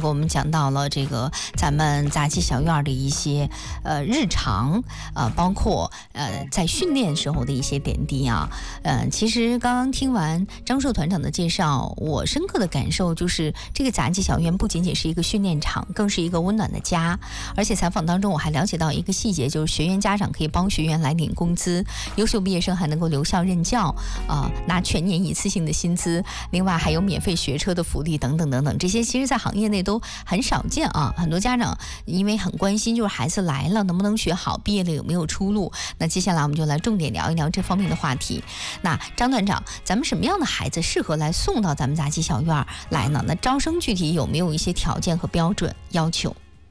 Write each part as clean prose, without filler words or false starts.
给我们讲到了这个咱们杂技小院的一些日常包括在训练时候的一些点滴啊。其实刚刚听完张硕团长的介绍，我深刻的感受就是这个杂技小院不仅仅是一个训练场，更是一个温暖的家。而且采访当中我还了解到一个细节，就是学员家长可以帮学员来领工资，优秀毕业生还能够留校任教拿全年一次性的薪资，另外还有免费学车的福利等等等等，这些其实在行业内都很少见啊。很多家长因为很关心，就是孩子来了能不能学好，毕业了有没有出路。那接下来我们就来重点聊一聊这方面的话题。那张团长，咱们什么样的孩子适合来送到咱们杂技小院来呢？那招生具体有没有一些条件和标准要求？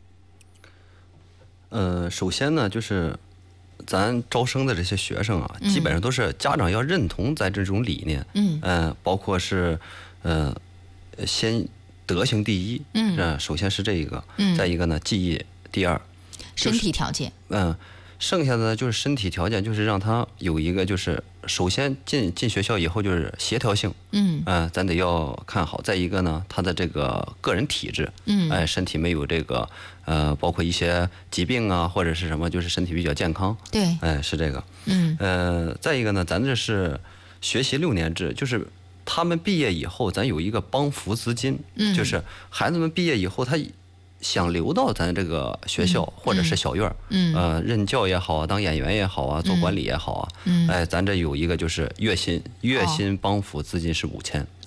首先呢，就是咱招生的这些学生啊，基本上都是家长要认同咱这种理念，包括是先德行第一，首先是这一个，再一个呢技艺第二， 身体条件， 剩下的呢就是身体条件，就是让他有一个就是首先进学校以后就是协调性，咱得要看好。再一个呢，他的这个个人体质，身体没有这个包括一些疾病啊或者是什么，就是身体比较健康， 对， 是这个，再一个呢，咱这是学习6年制，就是他们毕业以后，咱有一个帮扶资金，就是孩子们毕业以后他想留到咱这个学校或者是小院，任教也好啊，当演员也好啊，做管理也好啊，咱这有一个就是月薪帮扶资金是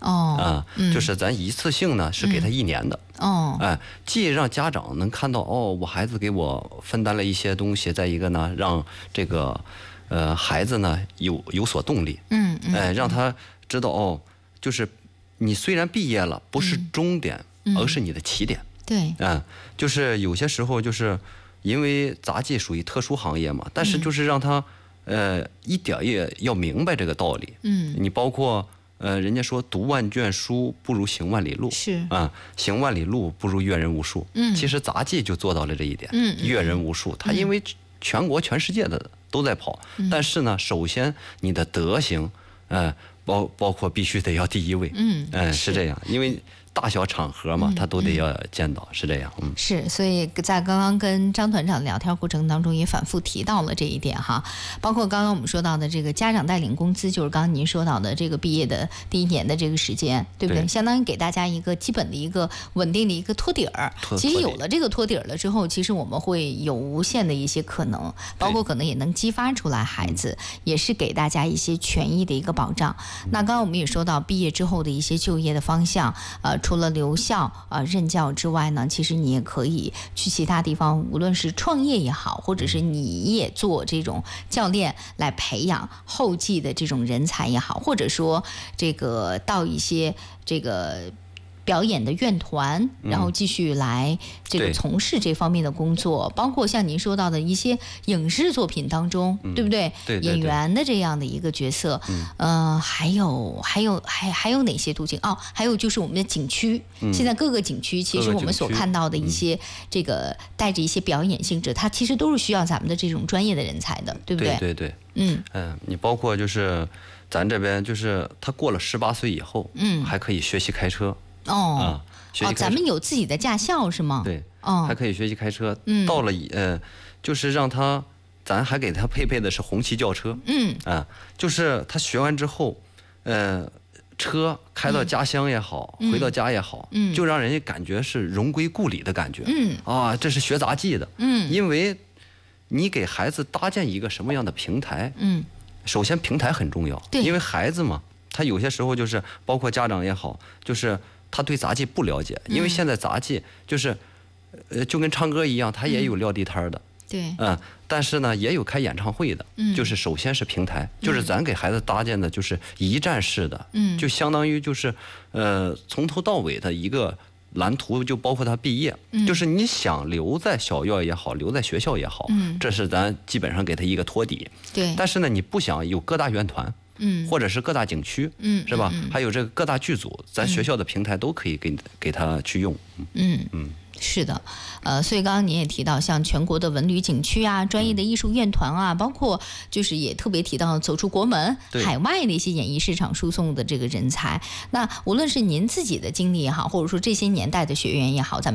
5000，就是咱一次性呢是给他1年的，既让家长能看到我孩子给我分担了一些东西，再一个呢让这个孩子呢有所动力，让他知道就是你虽然毕业了不是终点，而是你的起点。 对， 就是有些时候就是因为杂技属于特殊行业嘛，但是就是让他一点也要明白这个道理。你包括人家说读万卷书不如行万里路， 是行万里路不如阅人无数。其实杂技就做到了这一点，阅人无数。他因为全国全世界的都在跑，但是呢，首先你的德行，包括必须得要第一位。是这样，因为大小场合嘛，他都得要见到，是这样。 是，所以在刚刚跟张团长聊天过程当中，也反复提到了这一点哈。包括刚刚我们说到的这个家长带领工资，就是刚刚您说到的这个毕业的第1年的这个时间，对不对？相当于给大家一个基本的一个稳定的一个托底儿。其实有了这个托底儿了之后，其实我们会有无限的一些可能，包括可能也能激发出来孩子，也是给大家一些权益的一个保障。那刚刚我们也说到毕业之后的一些就业的方向，除了留校任教之外呢，其实你也可以去其他地方，无论是创业也好，或者是你也做这种教练来培养后继的这种人才也好，或者说这个到一些这个表演的院团，然后继续来这个从事这方面的工作，包括像您说到的一些影视作品当中，对不对？ 对， 演员的这样的一个角色，还有哪些途径？还有就是我们的景区，现在各个景区，其实我们所看到的一些这个带着一些表演性质，它其实都是需要咱们的这种专业的人才的，对不对？ 对，你包括就是咱这边就是他过了18岁以后，还可以学习开车。 咱们有自己的驾校是吗？ 对，还可以学习开车。到了就是让他，咱还给他配备的是红旗轿车。就是他学完之后，车开到家乡也好，回到家也好，就让人家感觉是荣归故里的感觉。这是学杂技的。因为你给孩子搭建一个什么样的平台？首先平台很重要，因为孩子嘛，他有些时候就是包括家长也好，就是他对杂技不了解，因为现在杂技就是就跟唱歌一样，他也有撂地摊的， 对， 但是呢也有开演唱会的，就是首先是平台，就是咱给孩子搭建的就是一站式的，就相当于就是从头到尾的一个蓝图，就包括他毕业，就是你想留在小院也好，留在学校也好，这是咱基本上给他一个托底， 对， 但是呢你不想有各大院团，或者是各大景区，是吧？还有这个各大剧组，咱学校的平台都可以给他去用。 是的，所以刚刚您也提到，像全国的文旅景区啊、专业的艺术院团啊，包括就是也特别提到走出国门、海外的一些演艺市场输送的这个人才。那无论是您自己的经历也好，或者说这些年代的学员也好，咱们